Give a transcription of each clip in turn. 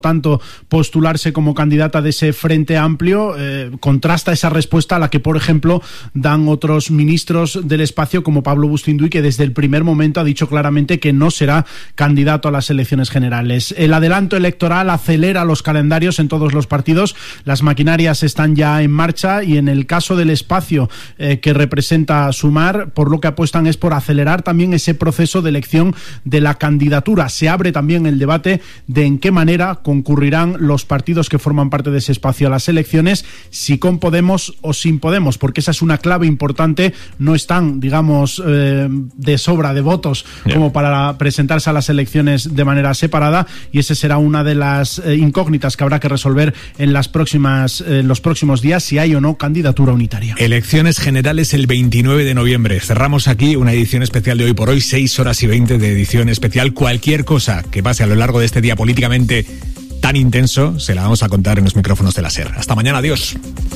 tanto postularse como candidata de ese Frente Amplio, contrasta esa respuesta a la que, por ejemplo, dan otros ministros del espacio como Pablo Bustinduy, que desde el primer momento ha dicho claramente que no será candidato a las elecciones generales. El adelanto electoral acelera los calendarios en todos los partidos, las maquinarias están ya en marcha y en el caso del espacio que representa Sumar, por lo que apuestan es por acelerar también ese proceso de elección de la candidatura. Se abre también el debate de en qué manera concurrirán los partidos que forman parte de ese espacio a las elecciones, si con Podemos o sin Podemos, porque esa es una clave importante. No están, digamos, de sobra de votos como para presentarse a las elecciones de manera separada, y esa será una de las incógnitas que habrá que resolver en los próximos días, si hay o no candidatura unitaria. Elecciones generales el 29 de noviembre. Cerramos aquí una edición especial de Hoy por Hoy, 6 horas y 20 de edición especial. Cualquier cosa que pase a lo largo de este día políticamente tan intenso, se la vamos a contar en los micrófonos de la SER. Hasta mañana, adiós.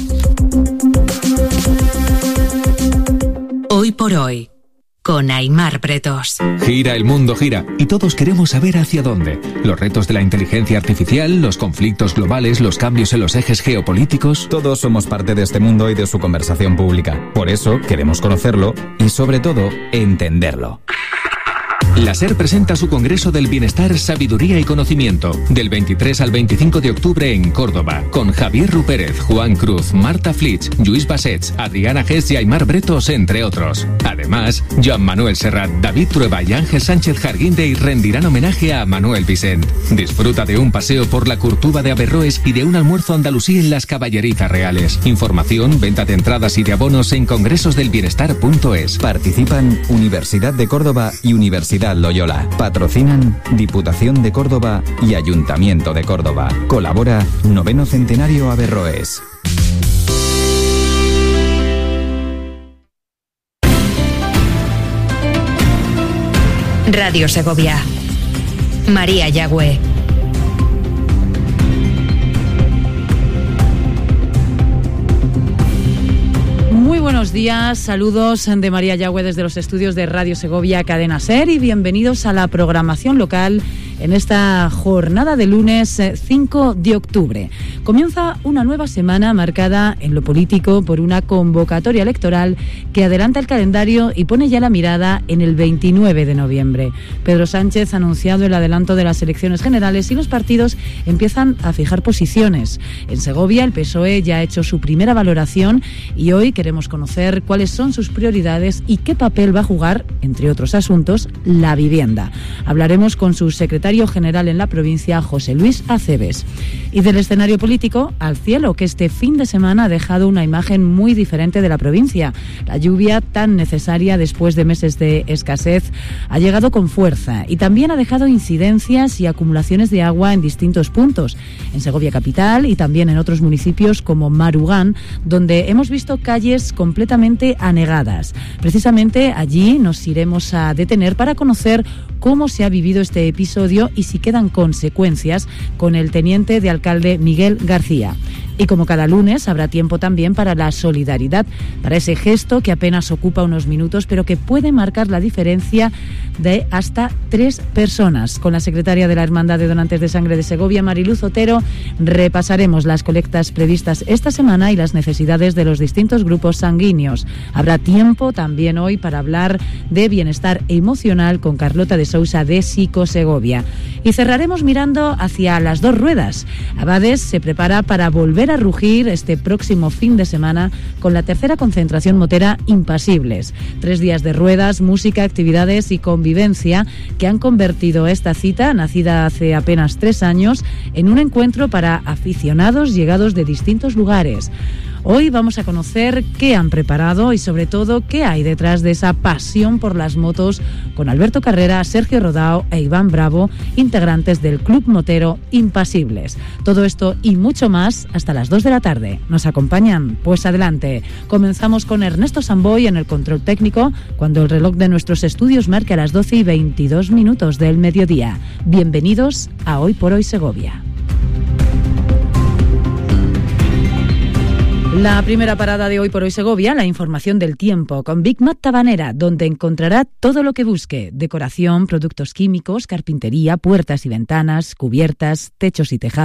Hoy por Hoy, con Aimar Bretos. Gira, el mundo gira, y todos queremos saber hacia dónde. Los retos de la inteligencia artificial, los conflictos globales, los cambios en los ejes geopolíticos. Todos somos parte de este mundo y de su conversación pública. Por eso queremos conocerlo y, sobre todo, entenderlo. La SER presenta su Congreso del Bienestar, Sabiduría y Conocimiento, del 23 al 25 de octubre en Córdoba, con Javier Rupérez, Juan Cruz, Marta Flitsch, Lluís Bassets, Adriana Gess y Aimar Bretos, entre otros. Además, Joan Manuel Serrat, David Trueba y Ángel Sánchez Jarguindey rendirán homenaje a Manuel Vicent. Disfruta de un paseo por la Curtuba de Averroes y de un almuerzo andalusí en las Caballerizas Reales. Información, venta de entradas y de abonos en congresosdelbienestar.es. Participan Universidad de Córdoba y Universidad Loyola. Patrocinan Diputación de Córdoba y Ayuntamiento de Córdoba. Colabora 9º Centenario Averroes. Radio Segovia. María Yagüe. Muy buenos días, saludos de María Yagüe desde los estudios de Radio Segovia, Cadena SER, y bienvenidos a la programación local en esta jornada de lunes 5 de octubre. Comienza una nueva semana marcada en lo político por una convocatoria electoral que adelanta el calendario y pone ya la mirada en el 29 de noviembre. Pedro Sánchez ha anunciado el adelanto de las elecciones generales y los partidos empiezan a fijar posiciones. En Segovia, el PSOE ya ha hecho su primera valoración y hoy queremos conocer cuáles son sus prioridades y qué papel va a jugar, entre otros asuntos, la vivienda. Hablaremos con su secretario general en la provincia, José Luis Acebes. Y del escenario político al cielo, que este fin de semana ha dejado una imagen muy diferente de la provincia. La lluvia, tan necesaria después de meses de escasez, ha llegado con fuerza y también ha dejado incidencias y acumulaciones de agua en distintos puntos, en Segovia capital y también en otros municipios como Marugán, donde hemos visto calles completamente anegadas. Precisamente allí nos iremos a detener para conocer cómo se ha vivido este episodio y si quedan consecuencias con el teniente de alcalde Miguel García. Y como cada lunes habrá tiempo también para la solidaridad, para ese gesto que apenas ocupa unos minutos pero que puede marcar la diferencia de hasta 3 personas. Con la secretaria de la Hermandad de Donantes de Sangre de Segovia, Mariluz Otero, repasaremos las colectas previstas esta semana y las necesidades de los distintos grupos sanguíneos. Habrá tiempo también hoy para hablar de bienestar emocional con Carlota de Sousa de Psicosegovia. Y cerraremos mirando hacia las 2 ruedas. Abades se prepara para volver a rugir este próximo fin de semana con la tercera concentración motera Impasibles. 3 días de ruedas, música, actividades y convivencia que han convertido esta cita, nacida hace apenas 3 años, en un encuentro para aficionados llegados de distintos lugares. Hoy vamos a conocer qué han preparado y sobre todo qué hay detrás de esa pasión por las motos con Alberto Carrera, Sergio Rodao e Iván Bravo, integrantes del Club Motero Impasibles. Todo esto y mucho más hasta las 2 de la tarde. ¿Nos acompañan? Pues adelante. Comenzamos con Ernesto Samboy en el control técnico cuando el reloj de nuestros estudios marca las 12:22 del mediodía. Bienvenidos a Hoy por Hoy Segovia. La primera parada de Hoy por Hoy Segovia, la información del tiempo, con Big Mat Tabanera, donde encontrará todo lo que busque: decoración, productos químicos, carpintería, puertas y ventanas, cubiertas, techos y tejados.